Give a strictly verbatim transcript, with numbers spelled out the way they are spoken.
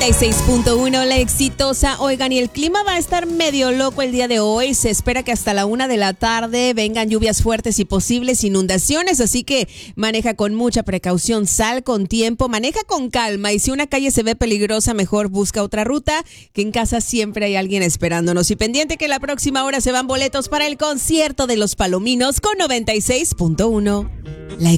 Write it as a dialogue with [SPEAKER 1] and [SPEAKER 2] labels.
[SPEAKER 1] noventa y seis punto uno, la exitosa. Oigan, y el clima va a estar medio loco el día de hoy. Se espera que hasta la una de la tarde vengan lluvias fuertes y posibles inundaciones, así que maneja con mucha precaución, sal con tiempo, maneja con calma, y si una calle se ve peligrosa, mejor busca otra ruta, que en casa siempre hay alguien esperándonos. Y pendiente que la próxima hora se van boletos para el concierto de Los Palominos con noventa y seis punto uno. La